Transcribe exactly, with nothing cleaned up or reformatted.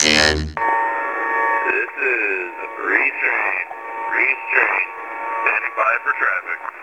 ten. This is Reese Train. Reese Train. Standing by for traffic.